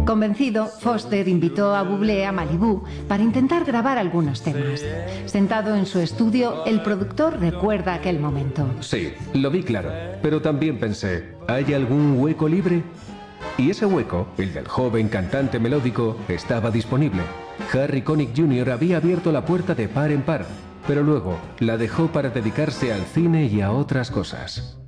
Convencido, Foster invitó a Bublé a Malibú para intentar grabar algunos temas. Sentado en su estudio, el productor recuerda aquel momento. Sí, lo vi claro, pero también pensé, ¿hay algún hueco libre? Y ese hueco, el del joven cantante melódico, estaba disponible. Harry Connick Jr. había abierto la puerta de par en par, pero luego la dejó para dedicarse al cine y a otras cosas.